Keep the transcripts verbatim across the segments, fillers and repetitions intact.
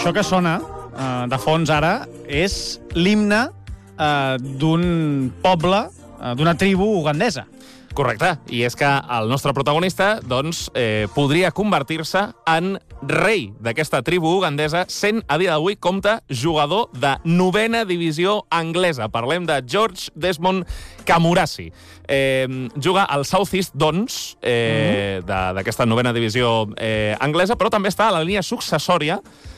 això que sona uh, de fons ara és l'himne uh, d'un poble, uh, d'una tribu ugandesa. Correcte, i és que el nostre protagonista doncs, eh, podria convertir-se en rei d'aquesta tribu ugandesa, sent a dia d'avui compte jugador de novena divisió anglesa. Parlem de George Desmond Kamurasi. Eh, juga al South East Dons, eh, mm-hmm. d'aquesta novena divisió eh, anglesa, però també està a la línia successòria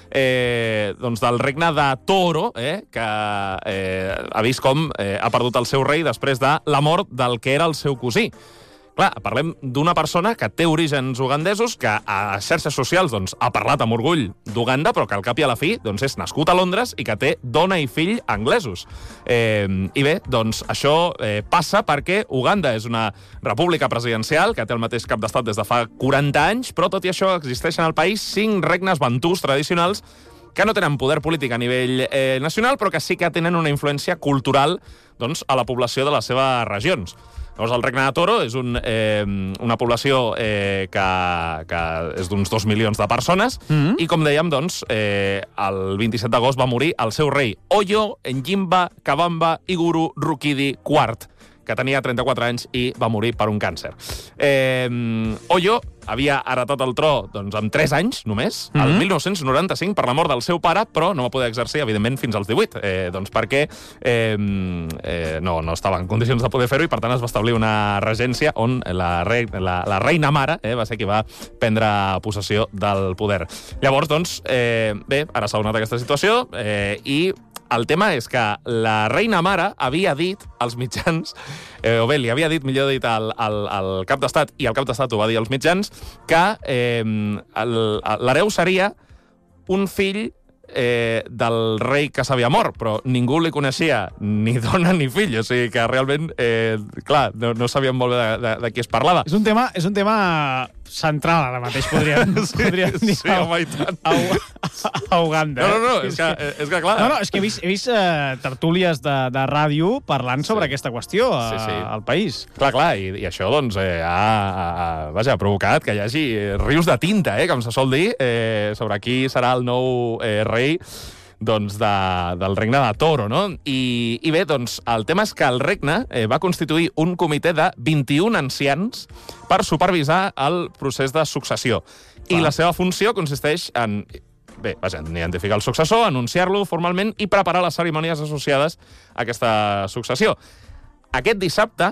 Eh, doncs del regne de Toro, eh, que eh, ha vist com eh, ha perdut el seu rei després de la mort del que era el seu cosí. Clar, parlem d'una persona que té orígens ugandesos, que a xarxes socials doncs, ha parlat amb orgull d'Uganda, però que al cap i a la fi doncs, és nascut a Londres i que té dona i fill anglesos. Eh, I bé, doncs això eh, passa perquè Uganda és una república presidencial que té el mateix cap d'estat des de fa quaranta anys, però tot i això existeixen al país cinc regnes bantús tradicionals que no tenen poder polític a nivell eh, nacional, però que sí que tenen una influència cultural doncs, a la població de les seves regions. Llavors, el regne de Toro és un, eh, una població eh, que, que és d'uns dos milions de persones, mm-hmm. i, com dèiem, doncs, eh, el vint-i-set d'agost va morir el seu rei, Oyo Njimba Kabamba Iguru Rukidi quart, que tenia trenta-quatre anys i va morir per un càncer. Eh, Oyo havia heretat el tro doncs, amb tres anys, només, mm-hmm. el mil nou-cents noranta-cinc, per la mort del seu pare, però no va poder exercir, evidentment, fins als divuit, eh, doncs perquè eh, eh, no, no estava en condicions de poder fer-ho i, per tant, es va establir una regència on la, re, la, la reina mare eh, va ser qui va prendre possessió del poder. Llavors, doncs, eh, bé, ara s'ha donat aquesta situació eh, i el tema és que la reina mare havia dit als mitjans, eh, o bé, li havia dit, millor dit, al, al, al cap d'estat, i el cap d'estat ho va dir als mitjans, que eh, l'hereu seria un fill eh, del rei que s'havia mort, però ningú li coneixia ni dona ni fill, o sigui que realment, eh, clar, no, no sabíem molt bé de, de, de qui es parlava. És un tema, és un tema central ara mateix, podríem, sí, podríem dir, sí, home, i tant. A, a, a Uganda. No, no, no, és que, és que clar... No, no, és que he vist, he vist uh, tertúlies de, de ràdio parlant sobre sí. aquesta qüestió a, sí, sí. al país. Clar, clar, i, i això, doncs, eh, ha, ha, vaja, ha provocat que hi hagi rius de tinta, eh, com se sol dir, eh, sobre qui serà el nou eh, rei doncs, de, del regne de Toro, no? I, I bé, doncs, el tema és que el regne eh, va constituir un comitè de vint-i-un ancians per supervisar el procés de successió. I la seva funció consisteix en, bé, vaja, en identificar el successor, anunciar-lo formalment i preparar les cerimònies associades a aquesta successió. Aquest dissabte,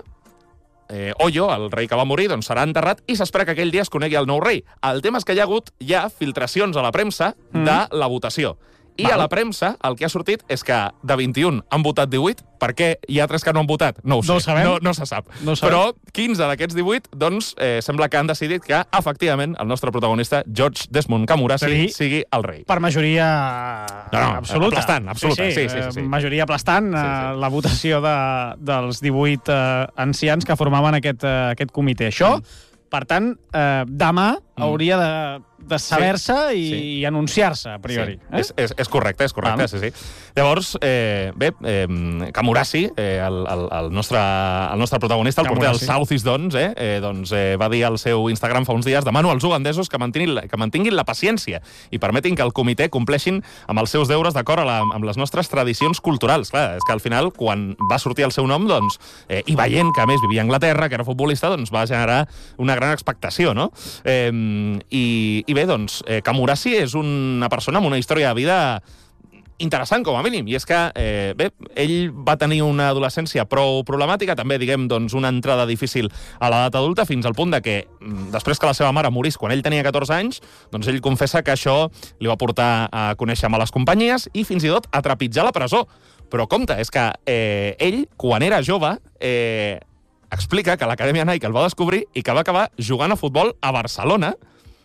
eh, Oyo, el rei que va morir, doncs, serà enterrat i s'espera que aquell dia es conegui el nou rei. El tema és que hi ha hagut ja filtracions a la premsa mm. de la votació. I Val. a la premsa el que ha sortit és que de vint-i-un han votat divuit. Per què hi ha tres que no han votat? No ho sé. No ho sabem. No, no se sap. No Però quinze d'aquests divuit, doncs, eh, sembla que han decidit que, efectivament, el nostre protagonista, George Desmond Kamurasi, sí. sigui el rei. Per majoria no, no, absoluta. Aplastant, absoluta. Sí, sí, sí, sí, sí. Majoria aplastant, sí, sí. la votació de, dels divuit eh, ancians que formaven aquest, eh, aquest comitè. Això, mm. per tant, eh, demà mm. hauria de... de saber-se sí, i, sí. i anunciar-se, a priori. Sí. Eh? És, és, és correcte, és correcte, ah. sí, sí. Llavors, eh, bé, eh, Kamurasi, eh, el, el, el, nostre, el nostre protagonista, el porter del South East Dons, eh, eh, doncs, eh, va dir al seu Instagram fa uns dies: demano als ugandesos que mantinguin, que mantinguin la paciència i permetin que el comitè compleixin amb els seus deures d'acord amb les nostres tradicions culturals. Clar, és que al final, quan va sortir el seu nom, doncs, eh, i veient que, a més, vivia a Anglaterra, que era futbolista, doncs va generar una gran expectació, no? Eh, i, I bé, doncs, eh, Kamurasi és una persona amb una història de vida interessant, com a mínim, i és que, eh, bé, ell va tenir una adolescència prou problemàtica, també, diguem, doncs, una entrada difícil a l'edat adulta, fins al punt de que, després que la seva mare morís quan ell tenia catorze anys, doncs ell confessa que això li va portar a conèixer males companyies i, fins i tot, a trepitjar la presó. Però, compte, és que eh, ell, quan era jove, eh, explica que l'Acadèmia Nike el va descobrir i que va acabar jugant a futbol a Barcelona.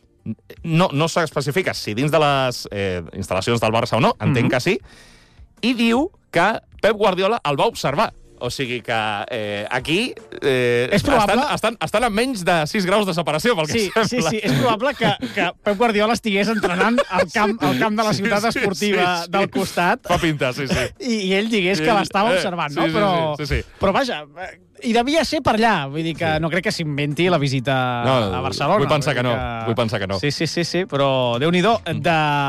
No, no s'especifica si dins de les eh, instal·lacions del Barça o no, entenc mm-hmm. que sí, i diu que Pep Guardiola el va observar. O sigui que eh, aquí eh, és probable... estan, estan, estan a menys de sis graus de separació, pel que sí, sembla. Sí, sí, és probable que, que Pep Guardiola estigués entrenant al camp, al camp de la ciutat sí, sí, esportiva sí, sí. del costat. Fa pinta, sí, sí. I, i ell digués I que l'estava observant, sí, no? Sí, però, sí, sí, sí. però vaja, I devia ser per allà, vull dir que sí. no crec que s'inventi la visita no, a Barcelona. Vull pensar que no, que... vull pensar que no. Sí, sí, sí, sí, però Déu-n'hi-do, mm.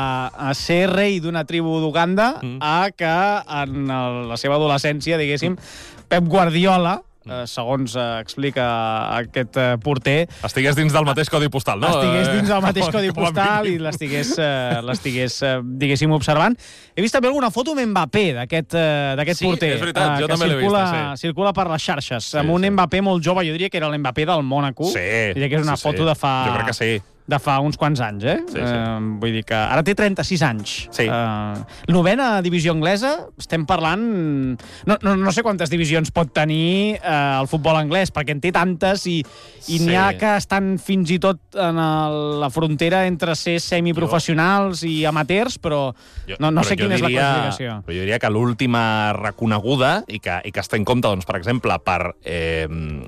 de ser rei d'una tribu d'Uganda mm. a que en la seva adolescència, diguéssim, Pep Guardiola, Uh, segons uh, explica aquest uh, porter... Estigués dins del mateix codi postal, no? Estigués dins del mateix codi postal i l'estigués, uh, l'estigués uh, diguéssim, observant. He vist també alguna foto amb Mbappé, d'aquest uh, sí, porter. Sí, és veritat, uh, jo també l'he circula, vist, sí. circula per les xarxes, sí, amb un sí. Mbappé molt jove, jo diria que era l'Mbappé del Mónaco. Sí. Diria que és una sí, foto sí. de fa... Jo crec que sí. de fa uns quants anys, eh? Sí, sí. Uh, vull dir que ara té trenta-sis anys. Sí. Uh, novena divisió anglesa, estem parlant... No, no, no sé quantes divisions pot tenir uh, el futbol anglès, perquè en té tantes i, i sí. n'hi ha que estan fins i tot en el, la frontera entre ser semiprofessionals jo... i amateurs, però jo, no, no però sé quina diria, és la classificació. Però jo diria que l'última reconeguda i que, i que es té en compte, doncs, per exemple, per eh,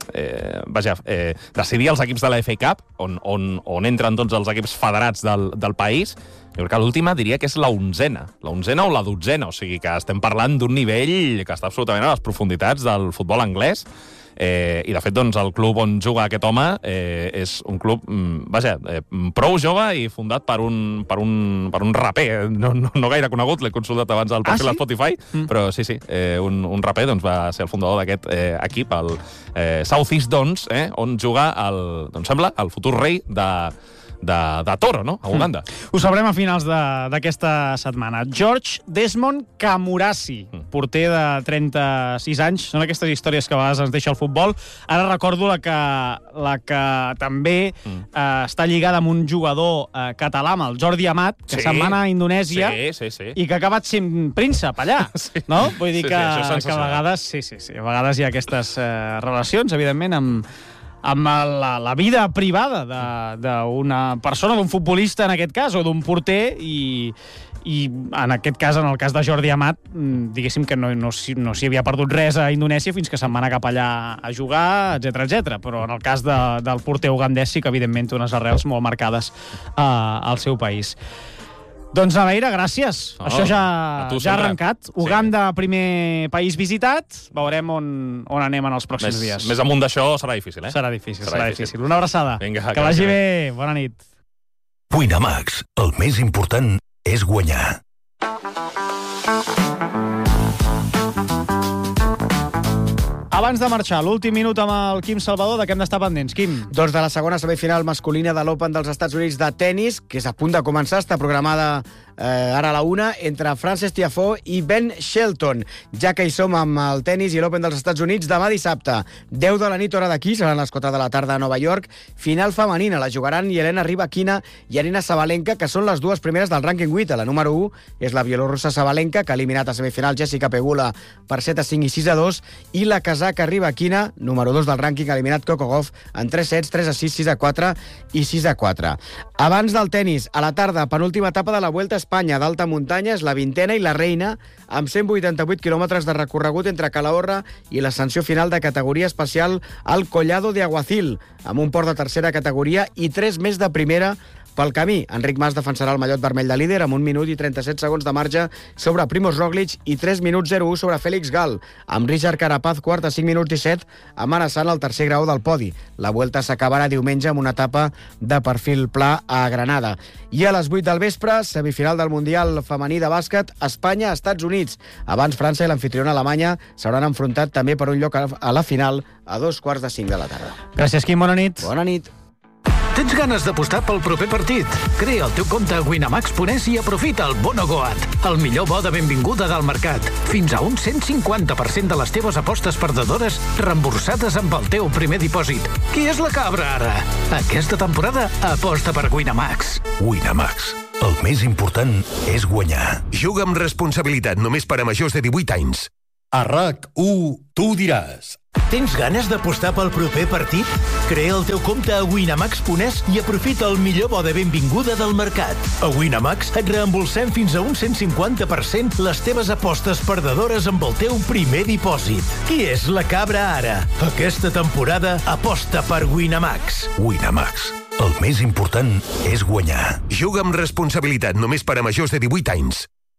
eh, vaja, eh, decidir els equips de la F A Cup, on, on, on entren tots els equips federats del, del país, jo crec que l'última diria que és la onzena. La onzena o la dotzena, o sigui que estem parlant d'un nivell que està absolutament a les profunditats del futbol anglès. Eh, I, de fet, doncs, el club on juga aquest home eh, és un club, mm, vaja, eh, prou jove i fundat per un, per un, per un raper, no, no, no gaire conegut, l'he consultat abans al perfil ah, sí? a Spotify, mm. però sí, sí, eh, un, un raper doncs, va ser el fundador d'aquest eh, equip, el eh, South East Dons, eh, on juga, el, doncs sembla, el futur rei de... De, de Toro, no?, a Uganda. Mm. Ho sabrem a finals d'aquesta setmana. George Desmond Kamurasi, mm. porter de trenta-sis anys. Són aquestes històries que a vegades ens deixa el futbol. Ara recordo la que, la que també mm. eh, està lligada amb un jugador eh, català, amb el Jordi Amat, que sí. se'n va anar a Indonèsia sí, sí, sí. i que ha acabat sent príncep allà. Sí. No? Vull dir sí, que, sí, que a vegades, sí, sí, sí, a vegades hi ha aquestes eh, relacions, evidentment, amb amb la, la vida privada d'una persona, d'un futbolista en aquest cas, o d'un porter, i, i en aquest cas, en el cas de Jordi Amat, diguéssim que no, no, no s'hi havia perdut res a Indonèsia fins que se'n va anar cap allà a jugar, etcètera, etcètera. Però en el cas de, del porter ugandès sí que, evidentment, té unes arrels molt marcades uh, al seu país. Doncs, Naveira, gràcies. Oh, Això ja, ja ha arrencat. Uganda, sí. primer país visitat. Veurem on, on anem en els pròxims més, dies. Més amunt d'això serà difícil, eh? Serà difícil, serà, serà difícil. difícil. Una abraçada. Vinga, que, que vagi bé. bé. Bona nit. Winamax, el més important és guanyar. Abans de marxar, l'últim minut amb el Quim Salvador, de què hem d'estar pendents, Quim? Doncs de la segona semifinal masculina de l'Open dels Estats Units de tennis, que és a punt de començar, està programada eh, ara a la una, entre Frances Tiafoe i Ben Shelton. Ja que hi som amb el tennis i l'Open dels Estats Units, demà dissabte, deu de la nit, hora d'aquí, seran les quatre de la tarda a Nova York, final femenina. La jugaran Yelena Rybakina i Arina Sabalenka, que són les dues primeres del rànquing vuit. La número u és la bielorrussa Sabalenka, que ha eliminat a semifinal Jessica Pegula per set a cinc i sis a dos, i la casaca Rybakina, número dos del rànquing, ha eliminat Coco Gauff en tres sets, tres a sis, sis a quatre i sis a quatre. Abans del tennis, a la tarda, penúltima etapa de la Vuelta a Espanya d'alta muntanya, és la vintena i la reina, amb cent vuitanta-vuit quilòmetres de recorregut entre Calahorra i l'ascensió final de categoria especial al Collado de Aguacil, amb un port de tercera categoria i tres més de primera pel camí. Enric Mas defensarà el mallot vermell de líder amb un minut i trenta-set segons de marge sobre Primož Roglic i tres minuts zero u sobre Félix Gal, amb Richard Carapaz quart a cinc minuts disset, amenaçant el tercer grau del podi. La Vuelta s'acabarà diumenge amb una etapa de perfil pla a Granada. I a les vuit del vespre, semifinal del Mundial femení de bàsquet, Espanya-Estats Units. Abans, França i l'anfitriona Alemanya s'hauran enfrontat també per un lloc a la final a dos quarts de cinc de la tarda. Gràcies, Quim. Bona nit. Bona nit. Tens ganes d'apostar pel proper partit? Crea el teu compte a winamax punt es i aprofita el Bono Goat, el millor bo de benvinguda del mercat. Fins a un cent cinquanta per cent de les teves apostes perdedores reemborsades amb el teu primer dipòsit. Qui és la cabra ara? Aquesta temporada aposta per Winamax. Winamax. El més important és guanyar. Juga amb responsabilitat només per a majors de divuit anys. A RAC u, tu diràs. Tens ganes d'apostar pel proper partit? Crea el teu compte a winamax punt es i aprofita el millor bo de benvinguda del mercat. A Winamax et reembolsem fins a un cent cinquanta per cent les teves apostes perdedores amb el teu primer dipòsit. Qui és la cabra ara? Aquesta temporada aposta per Winamax. Winamax. El més important és guanyar. Juga amb responsabilitat només per a majors de divuit anys.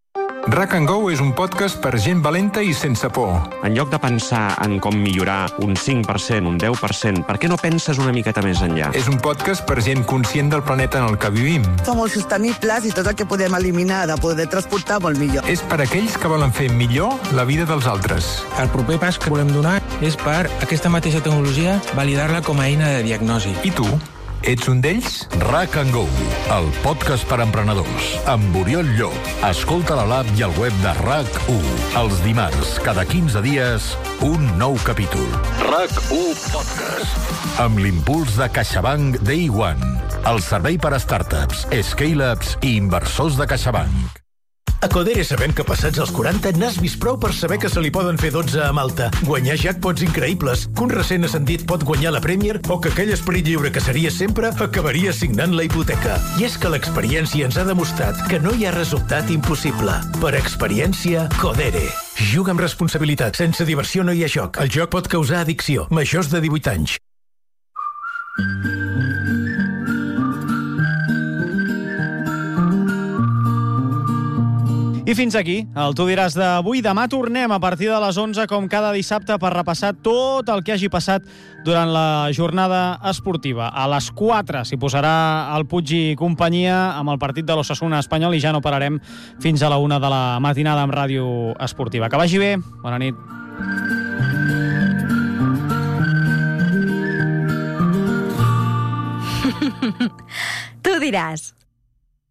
Rack and Go és un podcast per gent valenta i sense por. En lloc de pensar en com millorar un cinc per cent, un deu per cent, per què no penses una miqueta més enllà? És un podcast per gent conscient del planeta en el que vivim. Som molt sostenibles i tot el que podem eliminar de poder transportar molt millor. És per aquells que volen fer millor la vida dels altres. El proper pas que volem donar és per aquesta mateixa tecnologia validar-la com a eina de diagnosi. I tu? Ets un d'ells? Rack and Go, el podcast per emprenedors, amb Oriol Llop. Escolta a l'app i al web de RAC u. Els dimarts, cada quinze dies, un nou capítol. RAC u Podcast. Amb l'impuls de CaixaBank Day One, el servei per a startups, scale-ups i inversors de CaixaBank. A Codere sabem que passats els quaranta n'has vist prou per saber que se li poden fer dotze a Malta, guanyar jackpots increïbles, que un recent ascendit pot guanyar la Premier o que aquell esperit lliure que seria sempre acabaria signant la hipoteca. I és que l'experiència ens ha demostrat que no hi ha resultat impossible. Per experiència, Codere. Juga amb responsabilitat. Sense diversió no hi ha joc. El joc pot causar addicció. Majors de divuit anys. I fins aquí, el Tu diràs d'avui. Demà tornem a partir de les onze, com cada dissabte, per repassar tot el que hagi passat durant la jornada esportiva. A les quatre s'hi posarà el Puig i companyia amb el partit de l'Osasuna espanyol i ja no pararem fins a la una de la matinada amb Ràdio Esportiva. Que vagi bé, bona nit. Tu diràs.